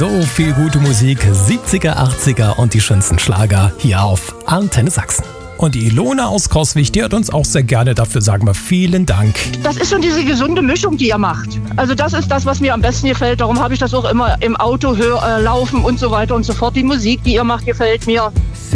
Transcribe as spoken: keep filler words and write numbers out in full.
So viel gute Musik, siebziger, achtziger und die schönsten Schlager hier auf Antenne Sachsen. Und die Ilona aus Coswig, die hört uns auch sehr gerne. Dafür sagen wir vielen Dank. Das ist schon diese gesunde Mischung, die ihr macht. Also das ist das, was mir am besten gefällt. Darum habe ich das auch immer im Auto hör, äh, laufen und so weiter und so fort. Die Musik, die ihr macht, gefällt mir.